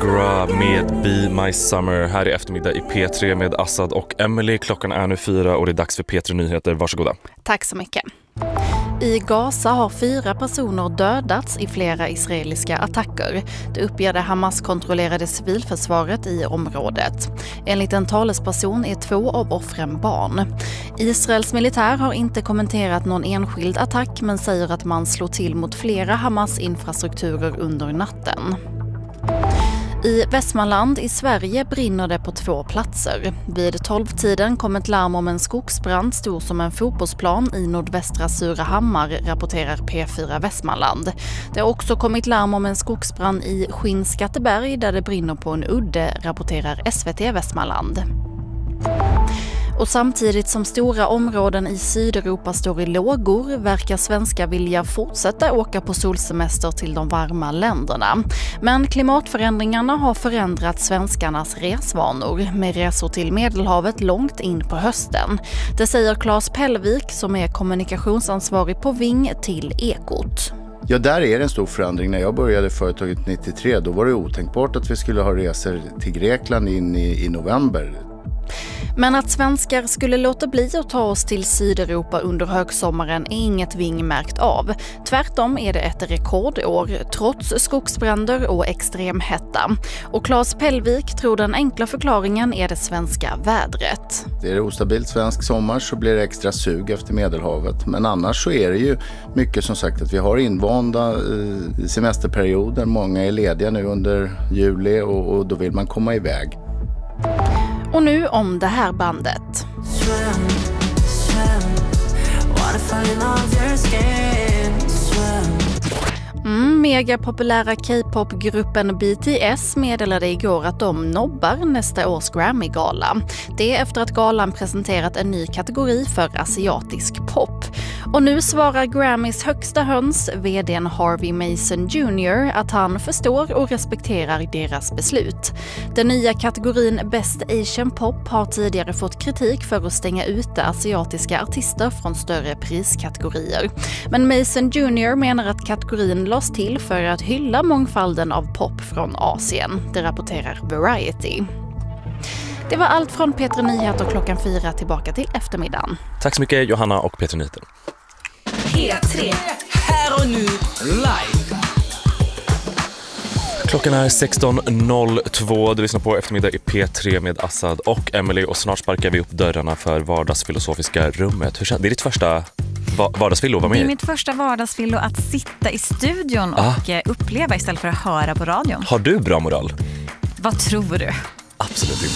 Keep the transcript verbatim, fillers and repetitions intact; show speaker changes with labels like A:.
A: Viagra med Be My Summer här i eftermiddag i P tre med Assad och Emily. Klockan är nu fyra och det är dags för P tre Nyheter. Varsågoda.
B: Tack så mycket. I Gaza har fyra personer dödats i flera israeliska attacker. Det uppger det Hamas-kontrollerade civilförsvaret i området. Enligt en talesperson är två av offren barn. Israels militär har inte kommenterat någon enskild attack men säger att man slår till mot flera Hamas-infrastrukturer under natten. I Västmanland i Sverige brinner det på två platser. Vid tolvtiden kom ett larm om en skogsbrand stor som en fotbollsplan i nordvästra Surahammar, rapporterar P fyra Västmanland. Det har också kommit larm om en skogsbrand i Skinnskatteberg där det brinner på en udde, rapporterar S V T Västmanland. Och samtidigt som stora områden i Sydeuropa står i lågor verkar svenskar vilja fortsätta åka på solsemester till de varma länderna. Men klimatförändringarna har förändrat svenskarnas resvanor med resor till Medelhavet långt in på hösten. Det säger Claes Pellvik som är kommunikationsansvarig på Ving till Ekot.
C: Ja, där är det en stor förändring. När jag började företaget nittiotre då var det otänkbart att vi skulle ha resor till Grekland in i, i november.
B: Men att svenskar skulle låta bli att ta oss till Sydeuropa under högsommaren är inget Ving märkt av. Tvärtom är det ett rekordår, trots skogsbränder och extrem hetta. Och Claes Pellvik tror den enkla förklaringen är det svenska vädret.
C: Det är det ostabilt svensk sommar så blir det extra sug efter Medelhavet. Men annars så är det ju mycket som sagt att vi har invanda semesterperioder. Många är lediga nu under juli och, och då vill man komma iväg.
B: Och nu om det här bandet. Mm, megapopulära K-pop-gruppen B T S meddelade igår att de nobbar nästa års Grammy-gala. Det är efter att galan presenterat en ny kategori för asiatisk pop. Och nu svarar Grammys högsta höns, vdn Harvey Mason junior, att han förstår och respekterar deras beslut. Den nya kategorin Best Asian Pop har tidigare fått kritik för att stänga ute asiatiska artister från större priskategorier. Men Mason junior menar att kategorin lades till för att hylla mångfalden av pop från Asien. Det rapporterar Variety. Det var allt från P tre Nyheter klockan fyra tillbaka till eftermiddagen.
A: Tack så mycket Johanna och P tre Nyheter.
D: P tre, här och nu, live.
A: Klockan är sexton noll två. Du lyssnar på eftermiddag i P tre med Assad och Emily och snart sparkar vi upp dörrarna för vardagsfilosofiska rummet. Hur känns det? Det är ditt första vardagsfillo, vad med?
E: Det är mitt första vardagsfillo att sitta i studion ah. och uppleva istället för att höra på radion.
A: Har du bra moral?
E: Vad tror du?
A: Absolut inte.